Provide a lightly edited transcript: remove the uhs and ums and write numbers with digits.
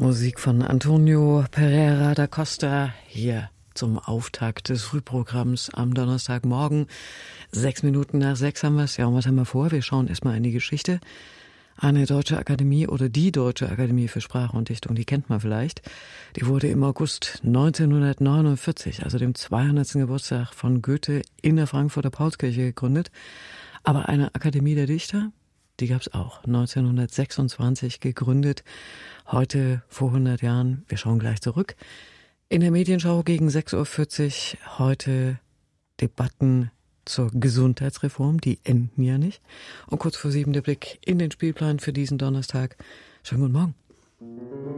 Musik von Antonio Pereira da Costa hier zum Auftakt des Frühprogramms am Donnerstagmorgen. 6 Minuten nach 6 haben wir es. Ja, und was haben wir vor? Wir schauen erstmal in die Geschichte. Eine deutsche Akademie oder die Deutsche Akademie für Sprache und Dichtung, die kennt man vielleicht. Die wurde im August 1949, also dem 200. Geburtstag von Goethe, in der Frankfurter Paulskirche gegründet. Aber eine Akademie der Dichter, die gab es auch, 1926 gegründet, heute vor 100 Jahren. Wir schauen gleich zurück. In der Medienschau gegen 6.40 Uhr heute Debatten zur Gesundheitsreform, die enden ja nicht. Und kurz vor 7 der Blick in den Spielplan für diesen Donnerstag. Schönen guten Morgen.